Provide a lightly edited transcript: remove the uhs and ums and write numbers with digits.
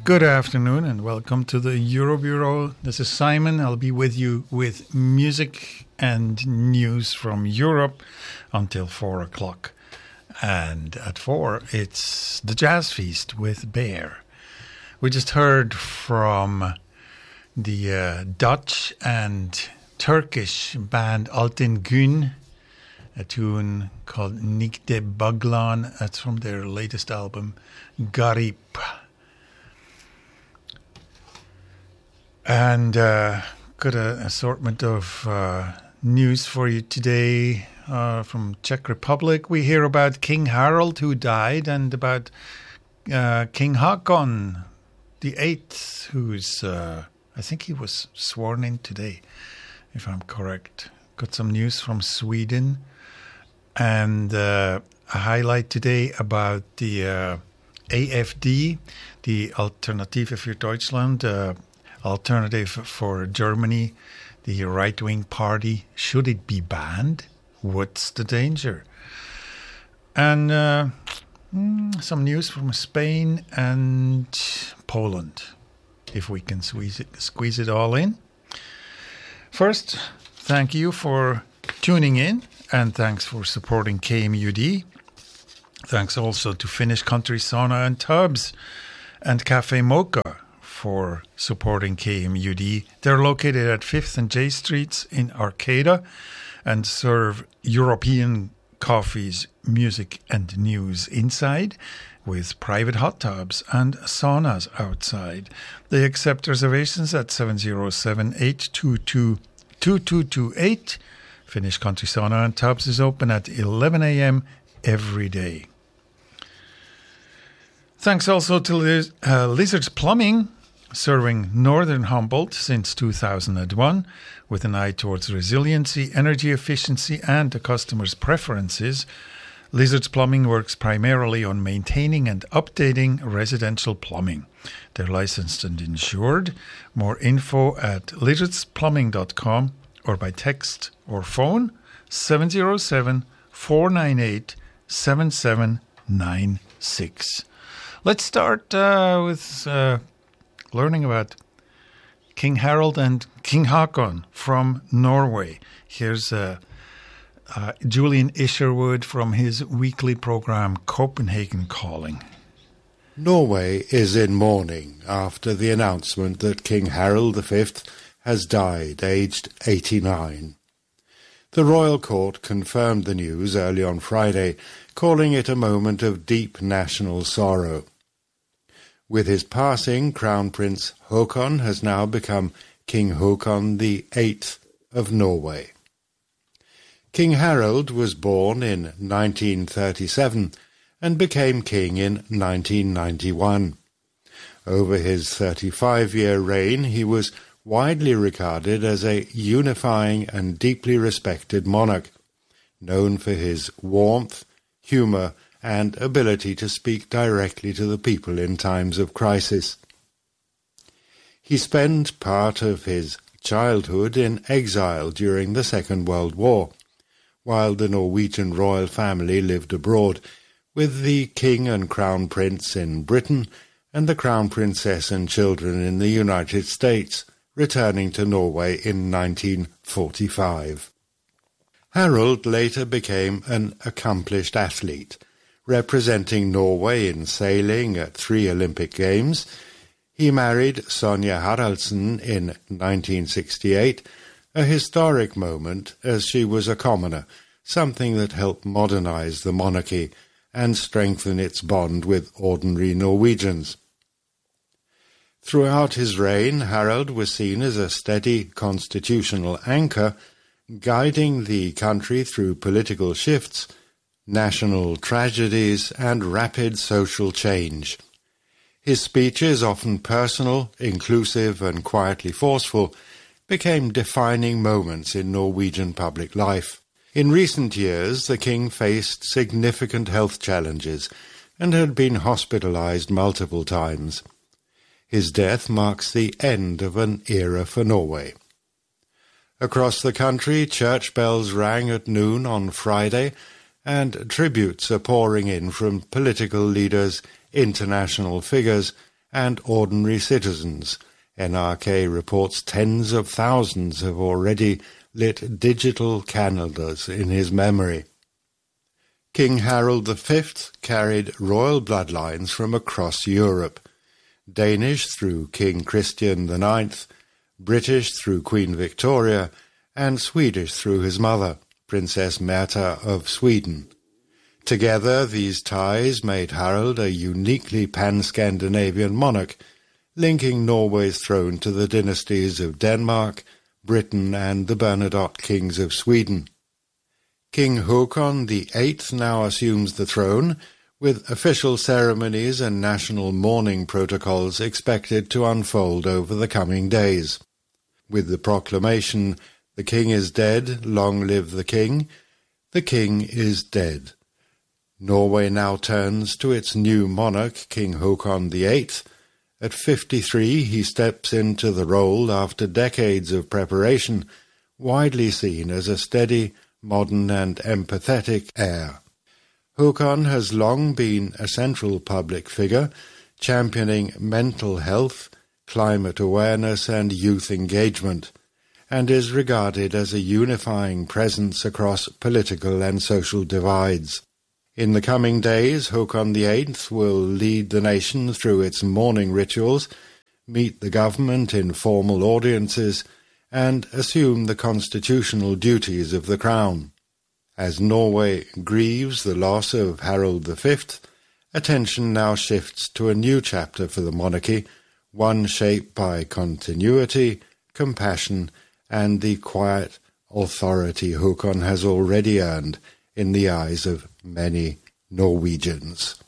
Good afternoon and welcome to the Eurobureau. This is Simon. I'll be with you with music and news from Europe until 4 o'clock. And at 4, it's the Jazz Feast with Bear. We just heard from the Dutch and Turkish band Altin Gün, a tune called Nikde Baglan. That's from their latest album, Garip. And got an assortment of news for you today from Czech Republic. We hear about King Harald, who died, and about King Haakon the Eighth, who's I think he was sworn in today, if I'm correct. Got some news from Sweden, and a highlight today about the AfD, the Alternative für Deutschland, Alternative for Germany, the right-wing party. Should it be banned? What's the danger? And some news from Spain and Poland, if we can squeeze it all in. First, thank you for tuning in, and thanks for supporting KMUD. Thanks also to Finnish Country Sauna and Tubs and Cafe Mocha for supporting KMUD. They're located at 5th and J Streets in Arcata and serve European coffees, music and news inside with private hot tubs and saunas outside. They accept reservations at 707-822-2228. Finnish Country Sauna and Tubs is open at 11 a.m. every day. Thanks also to Lizard's Plumbing, serving Northern Humboldt since 2001 with an eye towards resiliency, energy efficiency and the customer's preferences. Lizard's Plumbing works primarily on maintaining and updating residential plumbing. They're licensed and insured. More info at lizardsplumbing.com or by text or phone 707-498-7796. Let's start with learning about King Harald and King Haakon from Norway. Here's Julian Isherwood from his weekly program Copenhagen Calling. Norway is in mourning after the announcement that King Harald V has died, aged 89. The royal court confirmed the news early on Friday, calling it a moment of deep national sorrow. With his passing, Crown Prince Haakon has now become King Haakon VIII of Norway. King Harald was born in 1937 and became king in 1991. Over his 35-year reign, he was widely regarded as a unifying and deeply respected monarch, known for his warmth, humour, and ability to speak directly to the people in times of crisis. He spent part of his childhood in exile during the Second World War, while the Norwegian royal family lived abroad, with the King and Crown Prince in Britain and the Crown Princess and children in the United States, returning to Norway in 1945. Harald later became an accomplished athlete, representing Norway in sailing at 3 Olympic Games. He married Sonja Haraldsen in 1968, a historic moment as she was a commoner, something that helped modernize the monarchy and strengthen its bond with ordinary Norwegians. Throughout his reign, Harald was seen as a steady constitutional anchor, guiding the country through political shifts, national tragedies, and rapid social change. His speeches, often personal, inclusive, and quietly forceful, became defining moments in Norwegian public life. In recent years, the king faced significant health challenges and had been hospitalized multiple times. His death marks the end of an era for Norway. Across the country, church bells rang at noon on Friday, and tributes are pouring in from political leaders, international figures, and ordinary citizens. NRK reports tens of thousands have already lit digital calendars in his memory. King Harold V carried royal bloodlines from across Europe, Danish through King Christian IX, British through Queen Victoria, and Swedish through his mother, Princess Märta of Sweden. Together, these ties made Harald a uniquely pan-Scandinavian monarch, linking Norway's throne to the dynasties of Denmark, Britain, and the Bernadotte kings of Sweden. King Håkon VIII now assumes the throne, with official ceremonies and national mourning protocols expected to unfold over the coming days. With the proclamation, "The king is dead, long live the king is dead." Norway now turns to its new monarch, King Håkon VIII. At 53, he steps into the role after decades of preparation, widely seen as a steady, modern and empathetic heir. Håkon has long been a central public figure, championing mental health, climate awareness and youth engagement, and is regarded as a unifying presence across political and social divides. In the coming days, Håkon VIII will lead the nation through its mourning rituals, meet the government in formal audiences, and assume the constitutional duties of the crown. As Norway grieves the loss of Harald V, attention now shifts to a new chapter for the monarchy, one shaped by continuity, compassion, and the quiet authority Håkon has already earned in the eyes of many Norwegians.